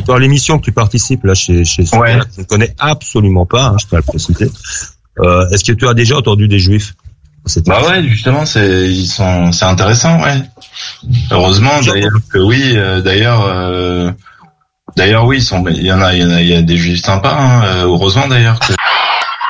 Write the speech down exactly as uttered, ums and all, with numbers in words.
dans l'émission que tu participes là chez chez Ouais. je ne connais absolument pas, hein, je tiens à le préciser. Euh, est-ce que tu as déjà entendu des juifs? Cette Bah ouais, justement, c'est ils sont, c'est intéressant, ouais. Heureusement, d'ailleurs que oui, euh, d'ailleurs, euh, d'ailleurs oui, ils sont, il y en a, il y en a, il y a des juifs sympas. Hein, euh, heureusement d'ailleurs que.